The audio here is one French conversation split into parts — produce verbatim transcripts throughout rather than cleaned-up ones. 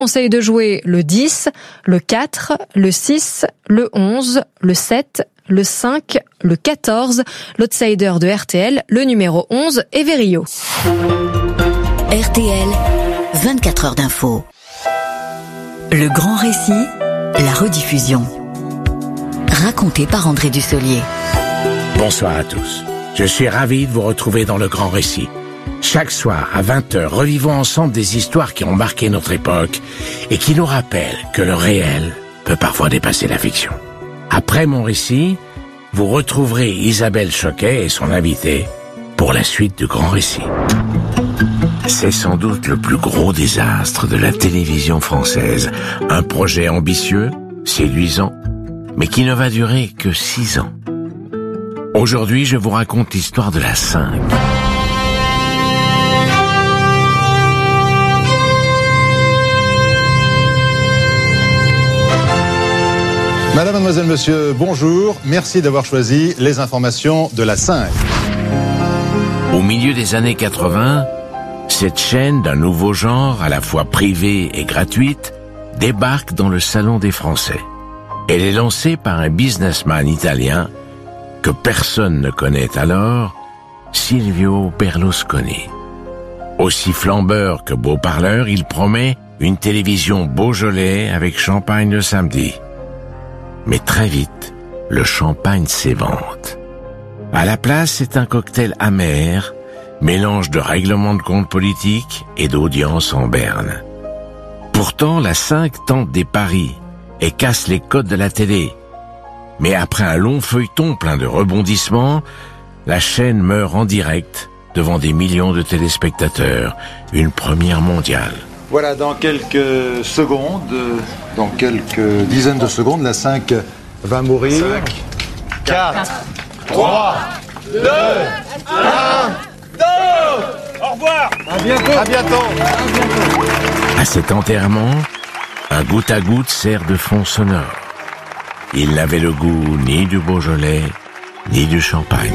Conseille de jouer le dix, le quatre, le six, le onze, le sept, le cinq, le quatorze, l'outsider de R T L, le numéro onze, Everio. R T L, vingt-quatre heures d'info. Le grand récit, la rediffusion. Raconté par André Dussolier. Bonsoir à tous. Je suis ravi de vous retrouver dans le grand récit. Chaque soir, à vingt heures, revivons ensemble des histoires qui ont marqué notre époque et qui nous rappellent que le réel peut parfois dépasser la fiction. Après mon récit, vous retrouverez Isabelle Choquet et son invité pour la suite du grand récit. C'est sans doute le plus gros désastre de la télévision française. Un projet ambitieux, séduisant, mais qui ne va durer que six ans. Aujourd'hui, je vous raconte l'histoire de la cinq. Madame, mademoiselle, monsieur, bonjour. Merci d'avoir choisi les informations de la cinq. Au milieu des années quatre-vingts, cette chaîne d'un nouveau genre, à la fois privée et gratuite, débarque dans le salon des Français. Elle est lancée par un businessman italien que personne ne connaît alors, Silvio Berlusconi. Aussi flambeur que beau parleur, il promet une télévision Beaujolais avec champagne le samedi. Mais très vite, le champagne s'évente. À la place, c'est un cocktail amer, mélange de règlements de compte politiques et d'audience en berne. Pourtant, la cinq tente des paris et casse les codes de la télé. Mais après un long feuilleton plein de rebondissements, la chaîne meurt en direct devant des millions de téléspectateurs, une première mondiale. Voilà, dans quelques secondes, dans quelques dizaines de secondes, la cinq va mourir. cinq, quatre, trois, deux, un, deux. Au revoir. À bientôt. À bientôt. À cet enterrement, un goutte à goutte sert de fond sonore. Il n'avait le goût ni du Beaujolais, ni du champagne.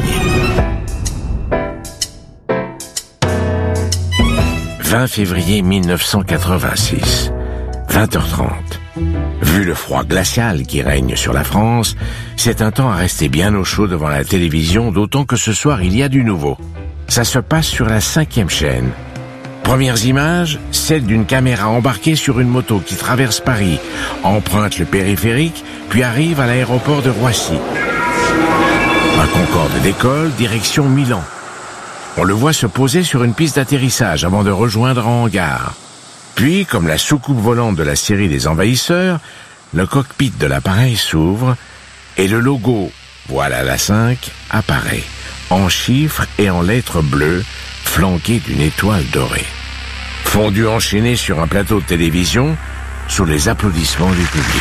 vingt février mille neuf cent quatre-vingt-six, vingt heures trente. Vu le froid glacial qui règne sur la France, c'est un temps à rester bien au chaud devant la télévision, d'autant que ce soir il y a du nouveau. Ça se passe sur la cinquième chaîne. Premières images, celle d'une caméra embarquée sur une moto qui traverse Paris, emprunte le périphérique, puis arrive à l'aéroport de Roissy. Un Concorde décolle, direction Milan. On le voit se poser sur une piste d'atterrissage avant de rejoindre un hangar. Puis, comme la soucoupe volante de la série des Envahisseurs, le cockpit de l'appareil s'ouvre et le logo « Voilà la cinq » apparaît, en chiffres et en lettres bleues, flanqué d'une étoile dorée. Fondu enchaîné sur un plateau de télévision, sous les applaudissements du public.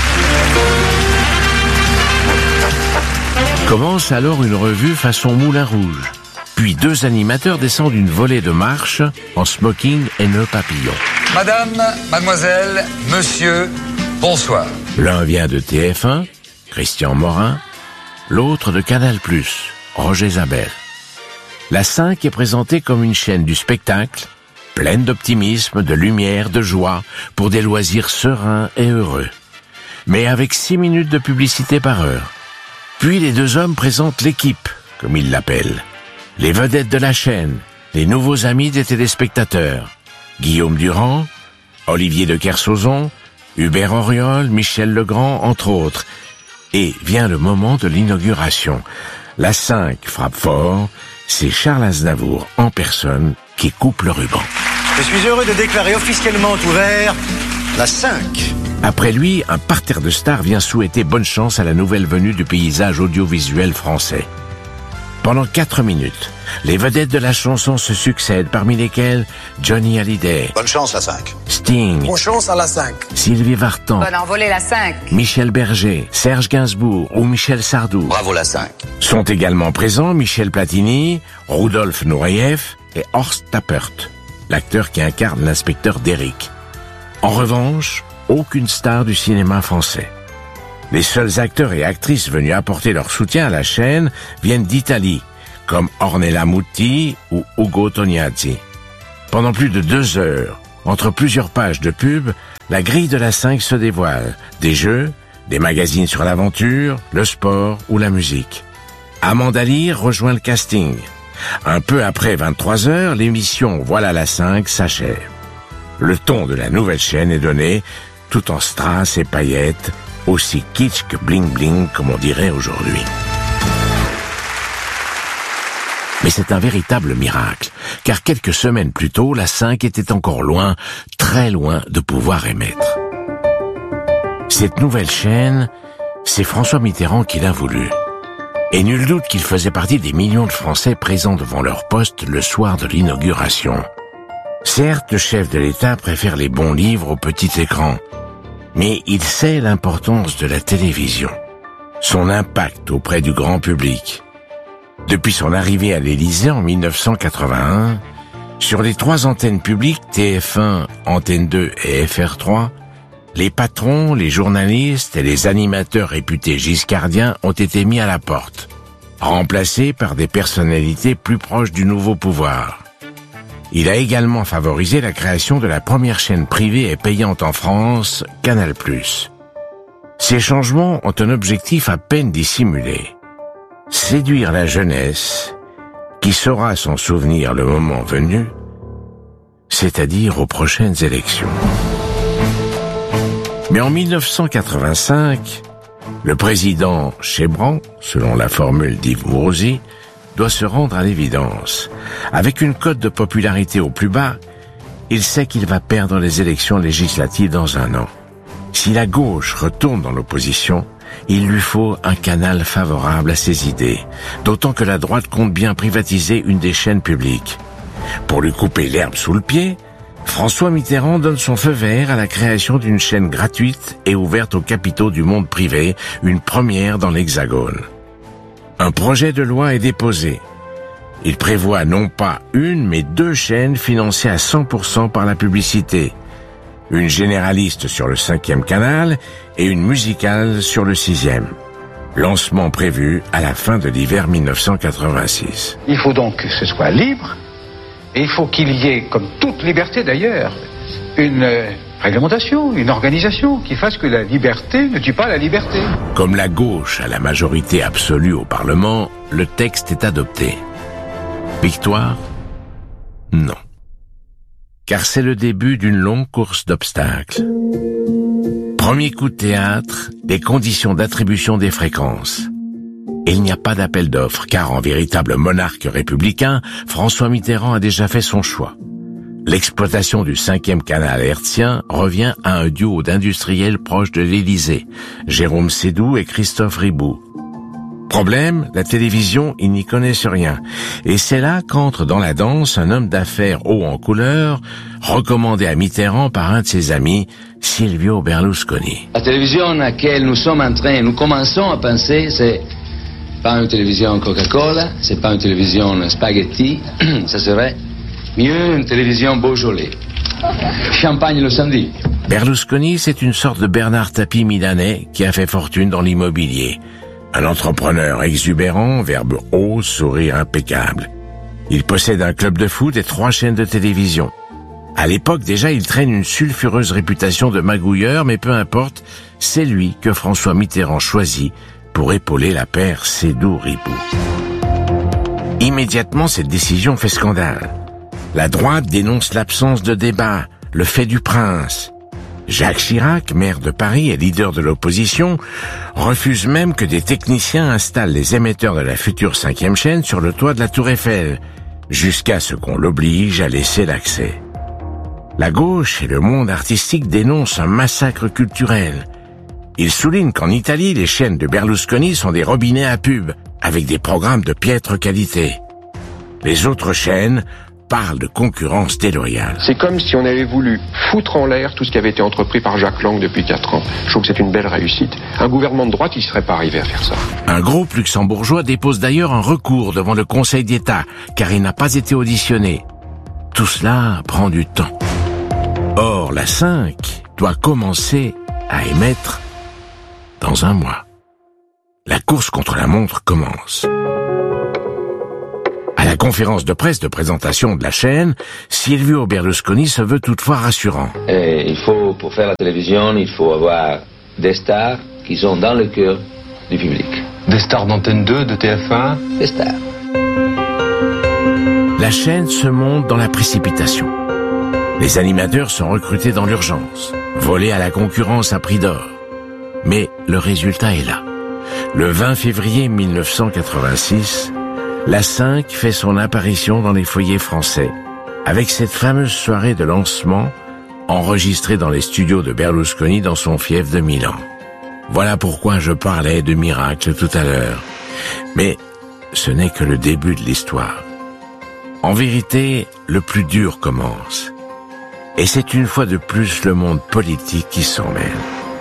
Commence alors une revue façon Moulin Rouge. Puis deux animateurs descendent une volée de marche en smoking et nœud papillon. Madame, mademoiselle, monsieur, bonsoir. L'un vient de T F un, Christian Morin, l'autre de Canal plus, Roger Zabel. La cinq est présentée comme une chaîne du spectacle, pleine d'optimisme, de lumière, de joie, pour des loisirs sereins et heureux. Mais avec six minutes de publicité par heure. Puis les deux hommes présentent l'équipe, comme ils l'appellent. Les vedettes de la chaîne, les nouveaux amis des téléspectateurs. Guillaume Durand, Olivier de Kersauzon, Hubert Auriol, Michel Legrand, entre autres. Et vient le moment de l'inauguration. La cinq frappe fort, c'est Charles Aznavour en personne qui coupe le ruban. Je suis heureux de déclarer officiellement ouvert la cinq. Après lui, un parterre de stars vient souhaiter bonne chance à la nouvelle venue du paysage audiovisuel français. Pendant quatre minutes, les vedettes de la chanson se succèdent, parmi lesquelles Johnny Hallyday. Bonne chance, la cinq. Sting. Bonne chance à la cinq. Sylvie Vartan. Bonne envolée, la cinq. Michel Berger, Serge Gainsbourg ou Michel Sardou. Bravo, la cinq. Sont également présents Michel Platini, Rudolf Nureyev et Horst Tappert, l'acteur qui incarne l'inspecteur Derrick. En revanche, aucune star du cinéma français. Les seuls acteurs et actrices venus apporter leur soutien à la chaîne viennent d'Italie, comme Ornella Muti ou Ugo Tognazzi. Pendant plus de deux heures, Entre plusieurs pages de pub, la grille de la cinq se dévoile. Des jeux, des magazines sur l'aventure, le sport ou la musique. Amanda Lear rejoint le casting. Un peu après vingt-trois heures, l'émission Voilà la cinq s'achève. Le ton de la nouvelle chaîne est donné, tout en strass et paillettes, aussi kitsch que bling-bling comme on dirait aujourd'hui. Mais c'est un véritable miracle, car quelques semaines plus tôt, la cinq était encore loin, très loin de pouvoir émettre. Cette nouvelle chaîne, c'est François Mitterrand qui l'a voulu. Et nul doute qu'il faisait partie des millions de Français présents devant leur poste le soir de l'inauguration. Certes, le chef de l'État préfère les bons livres au petit écran, mais il sait l'importance de la télévision, son impact auprès du grand public. Depuis son arrivée à l'Élysée en mille neuf cent quatre-vingt-un, sur les trois antennes publiques T F un, Antenne deux et F R trois, les patrons, les journalistes et les animateurs réputés giscardiens ont été mis à la porte, remplacés par des personnalités plus proches du nouveau pouvoir. Il a également favorisé la création de la première chaîne privée et payante en France, Canal plus. Ces changements ont un objectif à peine dissimulé: séduire la jeunesse, qui saura s'en souvenir le moment venu, c'est-à-dire aux prochaines élections. Mais en mille neuf cent quatre-vingt-cinq, le président Chébrand, selon la formule d'Yves Mourouzi, doit se rendre à l'évidence. Avec une cote de popularité au plus bas, il sait qu'il va perdre les élections législatives dans un an. Si la gauche retourne dans l'opposition, il lui faut un canal favorable à ses idées, d'autant que la droite compte bien privatiser une des chaînes publiques. Pour lui couper l'herbe sous le pied, François Mitterrand donne son feu vert à la création d'une chaîne gratuite et ouverte aux capitaux du monde privé, une première dans l'Hexagone. Un projet de loi est déposé. Il prévoit non pas une, mais deux chaînes financées à cent pour cent par la publicité. Une généraliste sur le cinquième canal et une musicale sur le sixième. Lancement prévu à la fin de l'hiver mille neuf cent quatre-vingt-six. Il faut donc que ce soit libre, et il faut qu'il y ait, comme toute liberté d'ailleurs, une euh, réglementation, une organisation qui fasse que la liberté ne tue pas la liberté. Comme la gauche a la majorité absolue au Parlement, le texte est adopté. Victoire? Non. Car c'est le début d'une longue course d'obstacles. Premier coup de théâtre, les conditions d'attribution des fréquences. Et il n'y a pas d'appel d'offres, car en véritable monarque républicain, François Mitterrand a déjà fait son choix. L'exploitation du cinquième canal hertzien revient à un duo d'industriels proches de l'Élysée, Jérôme Sédou et Christophe Ribou. Problème, la télévision, ils n'y connaissent rien. Et c'est là qu'entre dans la danse un homme d'affaires haut en couleur, recommandé à Mitterrand par un de ses amis, Silvio Berlusconi. La télévision à laquelle nous sommes en train, nous commençons à penser, c'est pas une télévision Coca-Cola, c'est pas une télévision spaghetti, ça serait mieux une télévision Beaujolais. Champagne le samedi. Berlusconi, c'est une sorte de Bernard Tapie milanais qui a fait fortune dans l'immobilier. Un entrepreneur exubérant, verbe haut, sourire impeccable. Il possède un club de foot et trois chaînes de télévision. À l'époque, déjà, il traîne une sulfureuse réputation de magouilleur, mais peu importe, c'est lui que François Mitterrand choisit pour épauler la paire Sédou-Ribou. Immédiatement, cette décision fait scandale. La droite dénonce l'absence de débat, le fait du prince. Jacques Chirac, maire de Paris et leader de l'opposition, refuse même que des techniciens installent les émetteurs de la future cinquième chaîne sur le toit de la Tour Eiffel, jusqu'à ce qu'on l'oblige à laisser l'accès. La gauche et le monde artistique dénoncent un massacre culturel. Ils soulignent qu'en Italie, les chaînes de Berlusconi sont des robinets à pub, avec des programmes de piètre qualité. Les autres chaînes parle de concurrence déloyale. C'est comme si on avait voulu foutre en l'air tout ce qui avait été entrepris par Jacques Lang depuis quatre ans. Je trouve que c'est une belle réussite. Un gouvernement de droite, il ne serait pas arrivé à faire ça. Un groupe luxembourgeois dépose d'ailleurs un recours devant le Conseil d'État, car il n'a pas été auditionné. Tout cela prend du temps. Or, la cinq doit commencer à émettre dans un mois. La course contre la montre commence. À la la conférence de presse de présentation de la chaîne, Silvio Berlusconi se veut toutefois rassurant. Et il faut, pour faire la télévision, il faut avoir des stars qui sont dans le cœur du public. Des stars d'Antenne deux, de T F un? Des stars. La chaîne se monte dans la précipitation. Les animateurs sont recrutés dans l'urgence, volés à la concurrence à prix d'or. Mais le résultat est là. Le vingt février mille neuf cent quatre-vingt-six, la cinq fait son apparition dans les foyers français, avec cette fameuse soirée de lancement enregistrée dans les studios de Berlusconi dans son fief de Milan. Voilà pourquoi je parlais de miracle tout à l'heure. Mais ce n'est que le début de l'histoire. En vérité, le plus dur commence. Et c'est une fois de plus le monde politique qui s'en mêle.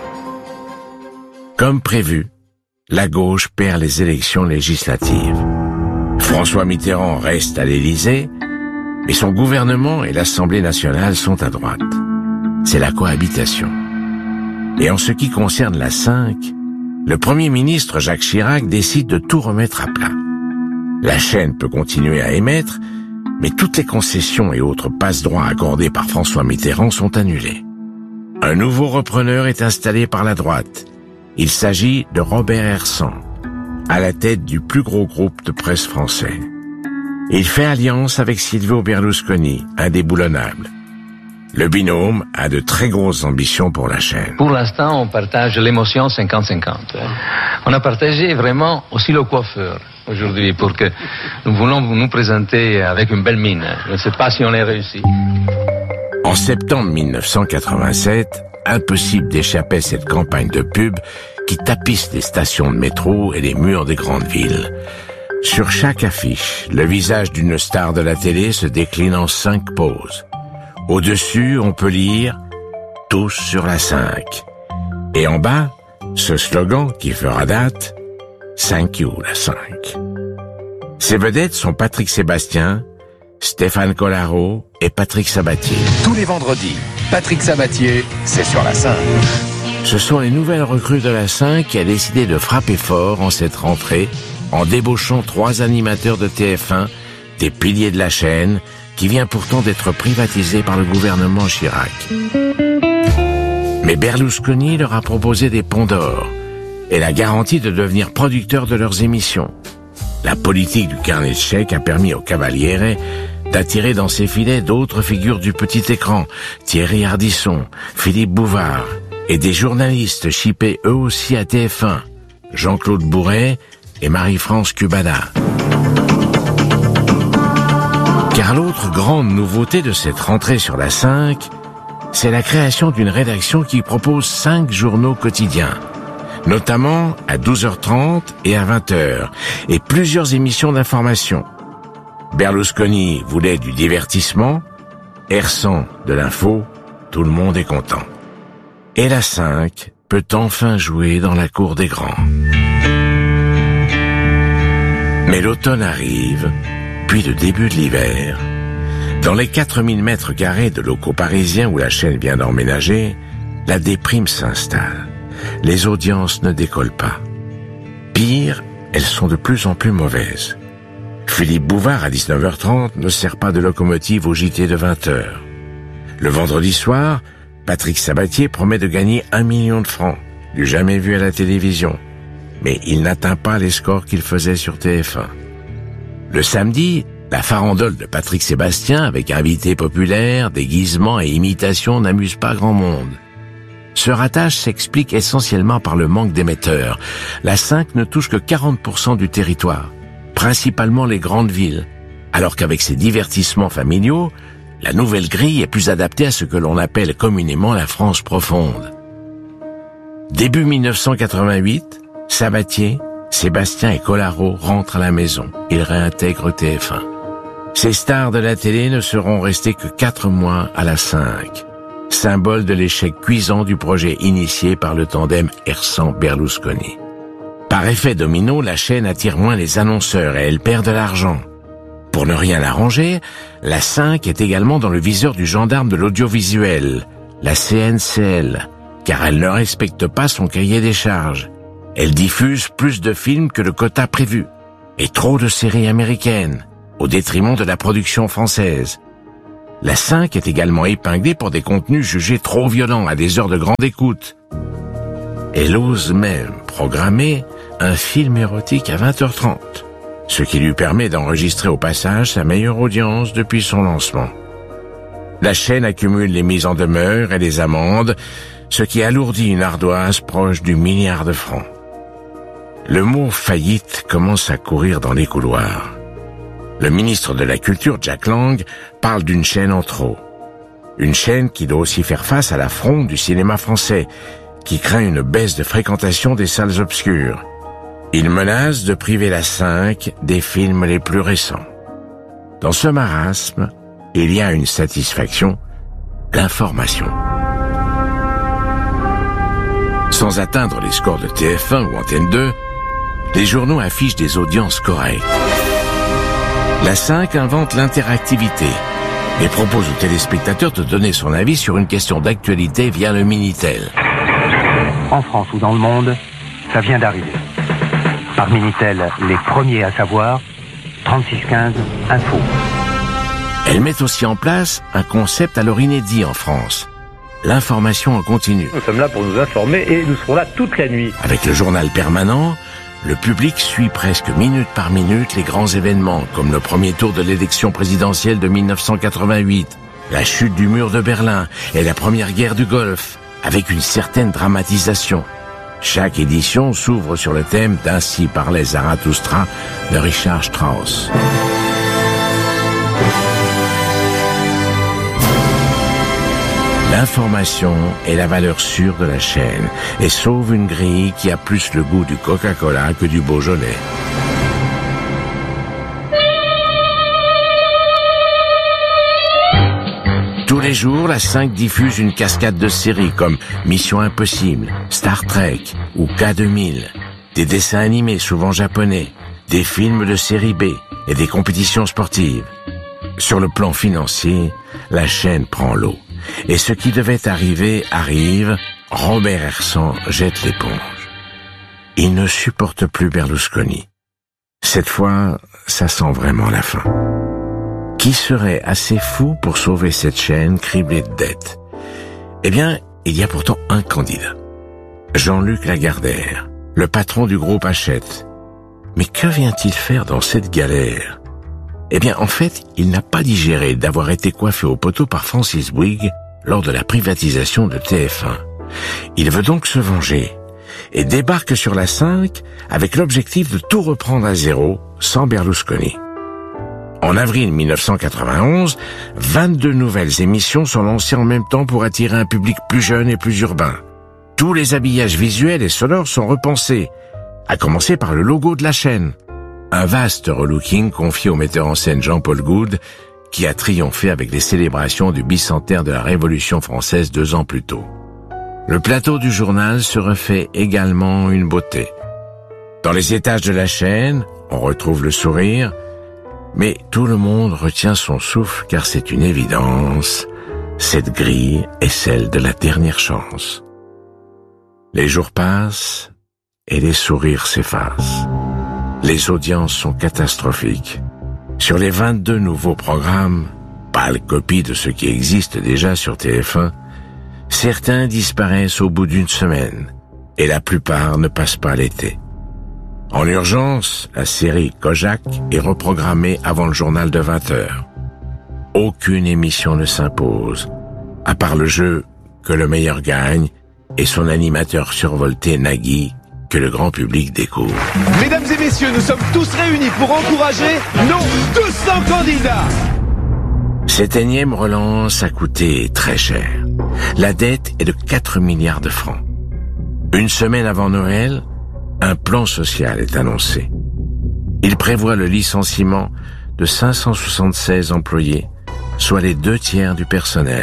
Comme prévu, la gauche perd les élections législatives. François Mitterrand reste à l'Élysée, mais son gouvernement et l'Assemblée nationale sont à droite. C'est la cohabitation. Et en ce qui concerne la cinq, le Premier ministre Jacques Chirac décide de tout remettre à plat. La chaîne peut continuer à émettre, mais toutes les concessions et autres passe-droits accordés par François Mitterrand sont annulés. Un nouveau repreneur est installé par la droite. Il s'agit de Robert Hersant, à la tête du plus gros groupe de presse français. Il fait alliance avec Silvio Berlusconi, indéboulonnable. Le binôme a de très grosses ambitions pour la chaîne. Pour l'instant, on partage l'émotion cinquante cinquante. On a partagé vraiment aussi le coiffeur aujourd'hui pour que nous voulons nous présenter avec une belle mine. Je ne sais pas si on l'a réussi. En septembre mille neuf cent quatre-vingt-sept, impossible d'échapper à cette campagne de pub qui tapisse les stations de métro et les murs des grandes villes. Sur chaque affiche, le visage d'une star de la télé se décline en cinq poses. Au-dessus, on peut lire « Tous sur la cinq ». Et en bas, ce slogan qui fera date « Thank you la cinq ». Ces vedettes sont Patrick Sébastien, Stéphane Collaro et Patrick Sabatier. Tous les vendredis, Patrick Sabatier, c'est sur la cinq. Ce sont les nouvelles recrues de la cinq qui a décidé de frapper fort en cette rentrée en débauchant trois animateurs de T F un, des piliers de la chaîne, qui vient pourtant d'être privatisé par le gouvernement Chirac. Mais Berlusconi leur a proposé des ponts d'or et la garantie de devenir producteurs de leurs émissions. La politique du carnet de chèques a permis au Cavaliere d'attirer dans ses filets d'autres figures du petit écran, Thierry Ardisson, Philippe Bouvard, et des journalistes chippés eux aussi à T F un, Jean-Claude Bourret et Marie-France Cubana. Car l'autre grande nouveauté de cette rentrée sur la cinq, c'est la création d'une rédaction qui propose cinq journaux quotidiens, notamment à douze heures trente et à vingt heures, et plusieurs émissions d'information. Berlusconi voulait du divertissement, Hersant de l'info, tout le monde est content. Et la cinq peut enfin jouer dans la cour des grands. Mais l'automne arrive, puis le début de l'hiver. Dans les quatre mille mètres carrés de locaux parisiens où la chaîne vient d'emménager, la déprime s'installe. Les audiences ne décollent pas. Pire, elles sont de plus en plus mauvaises. Philippe Bouvard, à dix-neuf heures trente, ne sert pas de locomotive au J T de vingt heures. Le vendredi soir, Patrick Sabatier promet de gagner un million de francs, du jamais vu à la télévision. Mais il n'atteint pas les scores qu'il faisait sur T F un. Le samedi, la farandole de Patrick Sébastien, avec invités populaires, déguisements et imitations, n'amuse pas grand monde. Ce ratage s'explique essentiellement par le manque d'émetteurs. La cinq ne touche que quarante pour cent du territoire, principalement les grandes villes, alors qu'avec ses divertissements familiaux, la nouvelle grille est plus adaptée à ce que l'on appelle communément la France profonde. Début mille neuf cent quatre-vingt-huit, Sabatier, Sébastien et Collaro rentrent à la maison. Ils réintègrent T F un. Ces stars de la télé ne seront restées que quatre mois à la cinq, symbole de l'échec cuisant du projet initié par le tandem Hersant-Berlusconi. Par effet domino, la chaîne attire moins les annonceurs et elle perd de l'argent. Pour ne rien arranger, la cinq est également dans le viseur du gendarme de l'audiovisuel, la C N C L, car elle ne respecte pas son cahier des charges. Elle diffuse plus de films que le quota prévu, et trop de séries américaines. au détriment de la production française. La cinq est également épinglée pour des contenus jugés trop violents à des heures de grande écoute. Elle ose même programmer un film érotique à vingt heures trente, ce qui lui permet d'enregistrer au passage sa meilleure audience depuis son lancement. La chaîne accumule les mises en demeure et les amendes, ce qui alourdit une ardoise proche du milliard de francs. Le mot faillite commence à courir dans les couloirs. Le ministre de la Culture, Jack Lang, parle d'une chaîne en trop. Une chaîne qui doit aussi faire face à la fronde du cinéma français, qui craint une baisse de fréquentation des salles obscures. Il menace de priver la cinq des films les plus récents. Dans ce marasme, il y a une satisfaction, l'information. Sans atteindre les scores de T F un ou Antenne deux, les journaux affichent des audiences correctes. La cinq invente l'interactivité et propose aux téléspectateurs de donner son avis sur une question d'actualité via le Minitel. En France ou dans le monde, ça vient d'arriver. Par Minitel, les premiers à savoir, trente-six quinze Info. Elle met aussi en place un concept alors inédit en France, l'information en continu. Nous sommes là pour nous informer et nous serons là toute la nuit. Avec le journal permanent, le public suit presque minute par minute les grands événements, comme le premier tour de l'élection présidentielle de mille neuf cent quatre-vingt-huit, la chute du mur de Berlin et la première guerre du Golfe, avec une certaine dramatisation. Chaque édition s'ouvre sur le thème d'Ainsi parlait Zarathustra de Richard Strauss. L'information est la valeur sûre de la chaîne et sauve une grille qui a plus le goût du Coca-Cola que du Beaujolais. Tous les jours, la cinq diffuse une cascade de séries comme Mission Impossible, Star Trek ou K deux mille, des dessins animés souvent japonais, des films de série B et des compétitions sportives. Sur le plan financier, la chaîne prend l'eau. Et ce qui devait arriver arrive, Robert Hersan jette l'éponge. Il ne supporte plus Berlusconi. Cette fois, ça sent vraiment la fin. Qui serait assez fou pour sauver cette chaîne criblée de dettes? Eh bien, il y a pourtant un candidat. Jean-Luc Lagardère, le patron du groupe Hachette. Mais que vient-il faire dans cette galère? Eh bien, en fait, il n'a pas digéré d'avoir été coiffé au poteau par Francis Bouygues lors de la privatisation de T F un. Il veut donc se venger et débarque sur la cinq avec l'objectif de tout reprendre à zéro sans Berlusconi. En avril mille neuf cent quatre-vingt-onze, vingt-deux nouvelles émissions sont lancées en même temps pour attirer un public plus jeune et plus urbain. Tous les habillages visuels et sonores sont repensés, à commencer par le logo de la chaîne. Un vaste relooking confié au metteur en scène Jean-Paul Goude, qui a triomphé avec les célébrations du bicentenaire de la Révolution française deux ans plus tôt. Le plateau du journal se refait également une beauté. Dans les étages de la chaîne, on retrouve le sourire, mais tout le monde retient son souffle car c'est une évidence, cette grille est celle de la dernière chance. Les jours passent et les sourires s'effacent. Les audiences sont catastrophiques. Sur les vingt-deux nouveaux programmes, pâle copie de ce qui existe déjà sur T F un, certains disparaissent au bout d'une semaine et la plupart ne passent pas l'été. En urgence, la série Kojak est reprogrammée avant le journal de vingt heures. Aucune émission ne s'impose, à part le jeu que le meilleur gagne et son animateur survolté Nagui que le grand public découvre. Mesdames et messieurs, nous sommes tous réunis pour encourager nos deux cents candidats. Cette énième relance a coûté très cher. La dette est de quatre milliards de francs. Une semaine avant Noël, un plan social est annoncé. Il prévoit le licenciement de cinq cent soixante-seize employés, soit les deux tiers du personnel.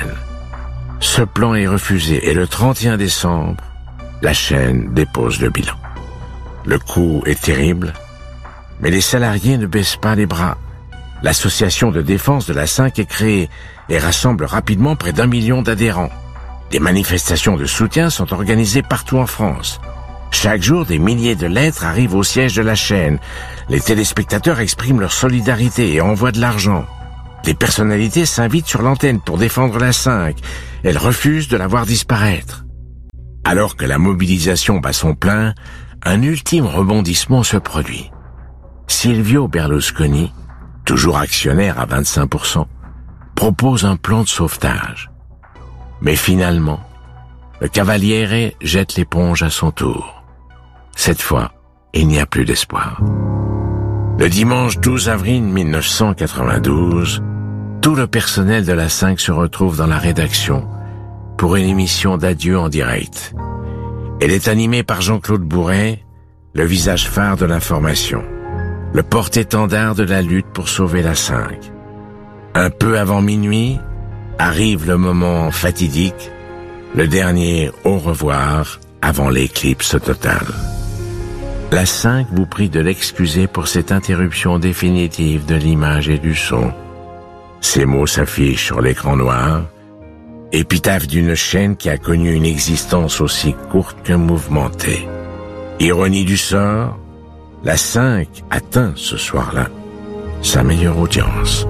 Ce plan est refusé et le trente et un décembre, la chaîne dépose le bilan. Le coût est terrible, mais les salariés ne baissent pas les bras. L'association de défense de la cinq est créée et rassemble rapidement près d'un million d'adhérents. Des manifestations de soutien sont organisées partout en France. Chaque jour, des milliers de lettres arrivent au siège de la chaîne. Les téléspectateurs expriment leur solidarité et envoient de l'argent. Les personnalités s'invitent sur l'antenne pour défendre la cinq. Elles refusent de la voir disparaître. Alors que la mobilisation bat son plein, un ultime rebondissement se produit. Silvio Berlusconi, toujours actionnaire à vingt-cinq pour cent, propose un plan de sauvetage. Mais finalement, le Cavaliere jette l'éponge à son tour. Cette fois, il n'y a plus d'espoir. Le dimanche douze avril mille neuf cent quatre-vingt-douze, tout le personnel de la cinq se retrouve dans la rédaction pour une émission d'adieu en direct. Elle est animée par Jean-Claude Bourret, le visage phare de l'information, le porte-étendard de la lutte pour sauver la cinq. Un peu avant minuit, arrive le moment fatidique, le dernier au revoir avant l'éclipse totale. La cinq vous prie de l'excuser pour cette interruption définitive de l'image et du son. Ces mots s'affichent sur l'écran noir, épitaphe d'une chaîne qui a connu une existence aussi courte que mouvementée. Ironie du sort, la cinq atteint ce soir-là sa meilleure audience.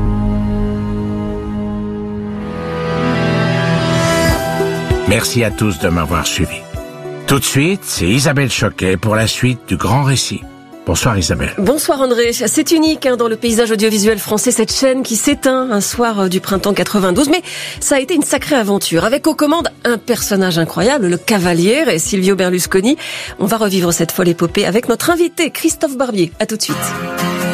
Merci à tous de m'avoir suivi. Tout de suite, c'est Isabelle Choquet pour la suite du Grand Récit. Bonsoir Isabelle. Bonsoir André. C'est unique hein, dans le paysage audiovisuel français, cette chaîne qui s'éteint un soir du printemps quatre-vingt-douze. Mais ça a été une sacrée aventure. Avec aux commandes un personnage incroyable, le Cavaliere et Silvio Berlusconi. On va revivre cette folle épopée avec notre invité Christophe Barbier. À tout de suite.